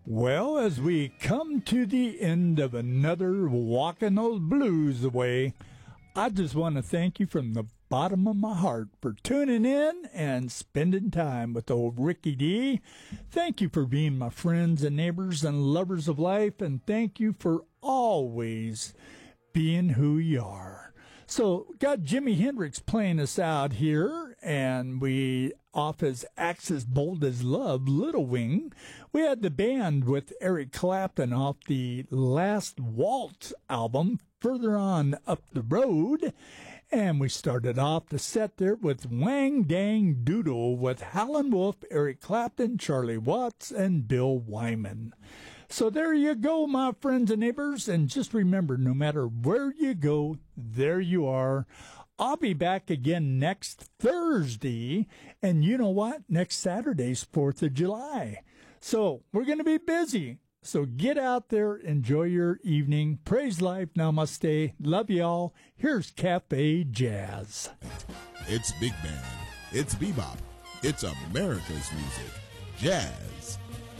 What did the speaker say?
Well, as we come to the end of another Walking Those Blues Away, I just want to thank you from the bottom of my heart for tuning in and spending time with old Ricky D. Thank you for being my friends and neighbors and lovers of life, and thank you for always being who you are. So, got Jimi Hendrix playing us out here, and we, off his Axis Bold as Love, Little Wing, we had the band with Eric Clapton off the Last Waltz album, Further On Up the Road, and we started off the set there with Wang Dang Doodle with Howlin' Wolf, Eric Clapton, Charlie Watts, and Bill Wyman. So there you go, my friends and neighbors, and just remember, no matter where you go, there you are. I'll be back again next Thursday, and you know what? Next Saturday's 4th of July. So we're going to be busy. So get out there, enjoy your evening. Praise life, namaste. Love y'all. Here's Cafe Jazz. It's big band. It's bebop. It's America's music. Jazz.